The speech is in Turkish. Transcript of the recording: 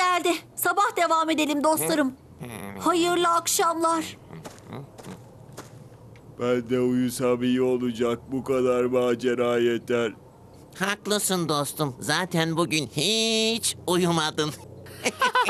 geldi. Sabah devam edelim dostlarım. Hayırlı akşamlar. Ben de uyusam iyi olacak. Bu kadar macera yeter. Haklısın dostum. Zaten bugün hiç uyumadın.